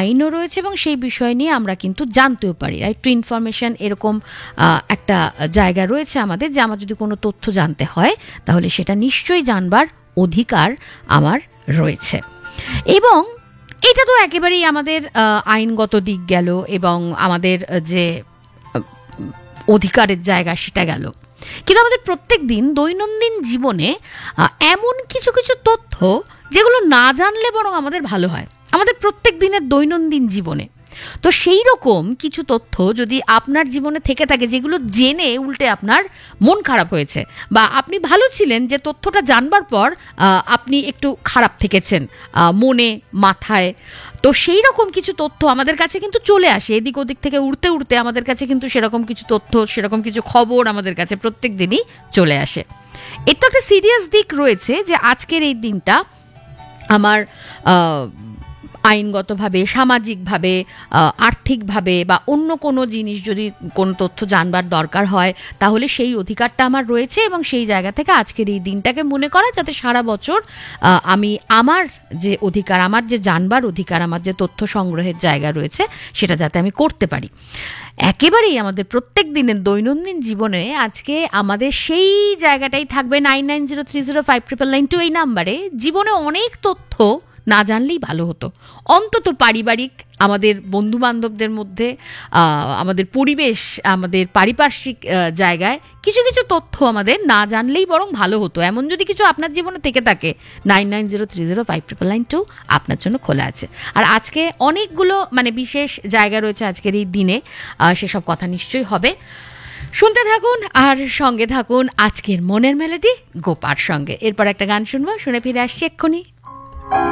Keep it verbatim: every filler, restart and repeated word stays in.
আইনও রয়েছে এবং সেই বিষয় নিয়ে আমরা কিন্তু জানতেও পারি, রাইট টু ইনফরমেশন এরকম একটা জায়গা রয়েছে আমাদের, যে আমার যদি কোনো তথ্য জানতে হয় তাহলে সেটা নিশ্চয়ই জানবার অধিকার আমার রয়েছে। এবং এটা তো একেবারেই আমাদের আইনগত দিক গেল এবং আমাদের যে অধিকারের জায়গা সেটা গেল। কিন্তু আমাদের প্রত্যেক দিন দৈনন্দিন জীবনে এমন কিছু কিছু তথ্য যেগুলো না জানলে বরং আমাদের ভালো হয় আমাদের প্রত্যেক দিনের দৈনন্দিন জীবনে। তো সেই রকম কিছু তথ্য যদি আপনার জীবনে থেকে থাকে যেগুলো জেনে উল্টে আপনার মন খারাপ হয়েছে, বা আপনি ভালো ছিলেন যে তথ্যটা জানবার পর আপনি একটু খারাপ থেকেছেন মনে মাথায়, তো সেই রকম কিছু তথ্য আমাদের কাছে কিন্তু চলে আসে এদিক ওদিক থেকে উড়তে উড়তে আমাদের কাছে কিন্তু সেরকম কিছু তথ্য সেরকম কিছু খবর আমাদের কাছে প্রত্যেক দিনই চলে আসে। এর তো একটা সিরিয়াস দিক রয়েছে যে আজকের এই দিনটা আমার আইনগতভাবে, সামাজিকভাবে, আর্থিকভাবে বা অন্য কোনো জিনিস যদি কোনো তথ্য জানবার দরকার হয় তাহলে সেই অধিকারটা আমার রয়েছে, এবং সেই জায়গা থেকে আজকের এই দিনটাকে মনে করা যাতে সারা বছর আমি আমার যে অধিকার, আমার যে জানবার অধিকার, আমার যে তথ্য সংগ্রহের জায়গা রয়েছে সেটা যাতে আমি করতে পারি। একেবারেই আমাদের প্রত্যেক দিনের দৈনন্দিন জীবনে আজকে আমাদের সেই জায়গাটাই থাকবে nine nine zero three zero five triple nine two এই নাম্বারে। জীবনে অনেক তথ্য না জানলেই ভালো হতো, অন্তত পারিবারিক, আমাদের বন্ধু বান্ধবদের মধ্যে, আমাদের পরিবেশ, আমাদের পারিপার্শ্বিক জায়গায় কিছু কিছু তথ্য আমাদের না জানলেই বরং ভালো হতো। এমন যদি কিছু আপনার জীবনে থেকে থাকে, nine nine zero three zero five triple nine two আপনার জন্য খোলা আছে। আর আজকে অনেকগুলো মানে বিশেষ জায়গা রয়েছে আজকের এই দিনে, সেসব কথা নিশ্চয়ই হবে। শুনতে থাকুন আর সঙ্গে থাকুন আজকের মনের মেলোডি গোপার সঙ্গে। এরপর একটা গান শুনবো, শুনে ফিরে আসছি এক্ষুনি।